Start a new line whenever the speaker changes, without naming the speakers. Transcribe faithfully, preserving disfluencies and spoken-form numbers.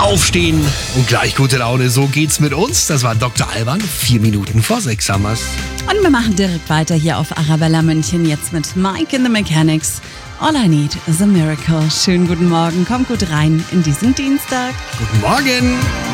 aufstehen und gleich gute Laune. So geht's mit uns. Das war Doktor Alban. Vier Minuten vor sechs haben wir's.
Und wir machen direkt weiter hier auf Arabella München jetzt mit Mike in the Mechanics. All I need is a miracle. Schönen guten Morgen, kommt gut rein in diesen Dienstag.
Guten Morgen.